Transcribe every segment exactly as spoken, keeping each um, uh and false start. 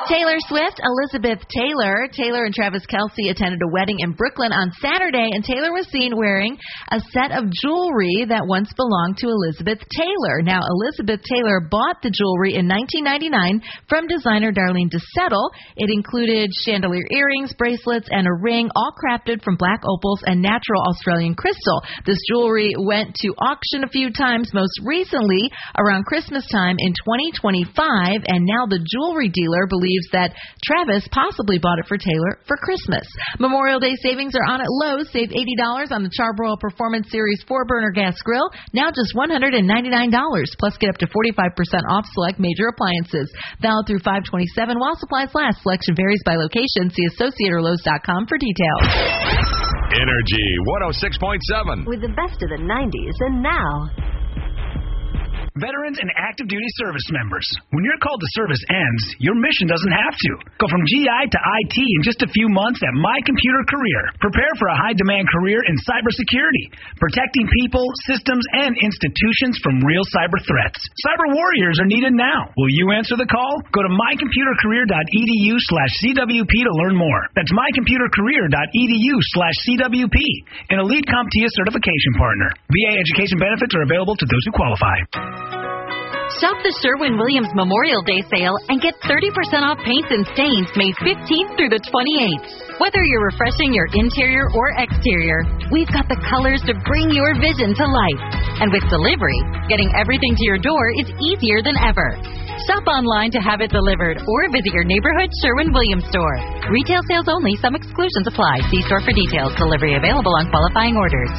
Taylor Swift, Elizabeth Taylor. Taylor and Travis Kelce attended a wedding in Brooklyn on Saturday, and Taylor was seen wearing a set of jewelry that once belonged to Elizabeth Taylor. Now, Elizabeth Taylor bought the jewelry in nineteen ninety-nine from designer Darlene DeSettle. It included chandelier earrings, bracelets, and a ring, all crafted from black opals and natural Australian crystal. This jewelry went to auction a few times, most recently around Christmas time in twenty twenty-five, and now the jewelry dealer believes that Travis possibly bought it for Taylor for Christmas. Memorial Day savings are on at Lowe's. Save eighty dollars on the Charbroil Performance Series four burner gas grill, now just one hundred ninety-nine dollars. Plus, get up to forty-five percent off select major appliances. Valid through five twenty-seven while supplies last. Selection varies by location. See associate or lowes dot com for details. Energy one oh six point seven. With the best of the nineties and now. Veterans and active duty service members. When your call to service ends, your mission doesn't have to. Go from G I to I T in just a few months at My Computer Career. Prepare for a high-demand career in cybersecurity, protecting people, systems, and institutions from real cyber threats. Cyber warriors are needed now. Will you answer the call? Go to my computer career dot e d u slash c w p to learn more. That's my computer career dot e d u slash c w p, an elite CompTIA certification partner. V A education benefits are available to those who qualify. Shop the Sherwin-Williams Memorial Day sale and get thirty percent off paints and stains May fifteenth through the twenty-eighth. Whether you're refreshing your interior or exterior, we've got the colors to bring your vision to life. And with delivery, getting everything to your door is easier than ever. Shop online to have it delivered or visit your neighborhood Sherwin-Williams store. Retail sales only. Some exclusions apply. See store for details. Delivery available on qualifying orders.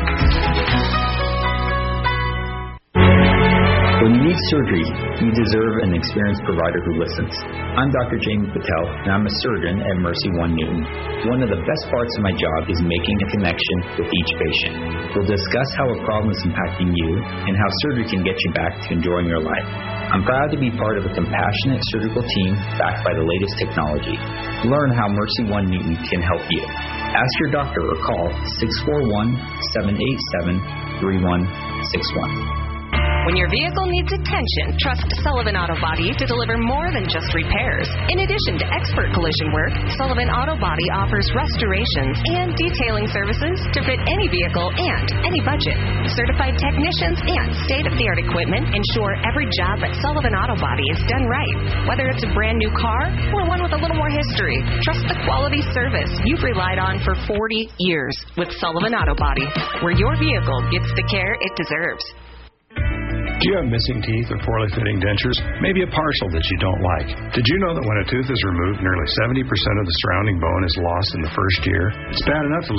When you need surgery, you deserve an experienced provider who listens. I'm Doctor Jamie Patel, and I'm a surgeon at Mercy One Newton. One of the best parts of my job is making a connection with each patient. We'll discuss how a problem is impacting you and how surgery can get you back to enjoying your life. I'm proud to be part of a compassionate surgical team backed by the latest technology. Learn how Mercy One Newton can help you. Ask your doctor or call six four one, seven eight seven, three one six one. When your vehicle needs attention, trust Sullivan Auto Body to deliver more than just repairs. In addition to expert collision work, Sullivan Auto Body offers restorations and detailing services to fit any vehicle and any budget. Certified technicians and state-of-the-art equipment ensure every job at Sullivan Auto Body is done right. Whether it's a brand new car or one with a little more history, trust the quality service you've relied on for forty years with Sullivan Auto Body, where your vehicle gets the care it deserves. Do you have missing teeth or poorly fitting dentures? Maybe a partial that you don't like. Did you know that when a tooth is removed, nearly seventy percent of the surrounding bone is lost in the first year? It's bad enough to